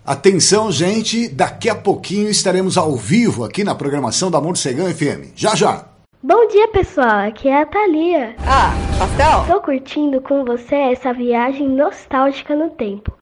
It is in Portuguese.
Atenção, gente, daqui a pouquinho estaremos ao vivo aqui na programação da Morcegão FM. Já, já! Bom dia, pessoal, aqui é a Thalia. Ah, pastel? Tô curtindo com você essa viagem nostálgica no tempo.